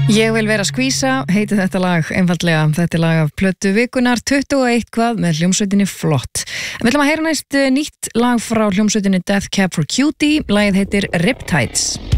Ég vil vera skvísa, heiti þetta lag einfaldlega. Þetta lag af plötu vikunar 21 hvað með hljómsveitinni Flott. Við ætlum að heyra næst nýtt lag frá hljómsveitinni Death Cab for Cutie. Lagið heitir Riptides.